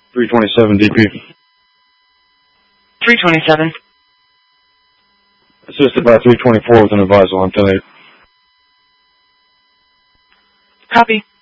327 DP. 327. Assisted by 324 with an advisal on 10-8. Copy.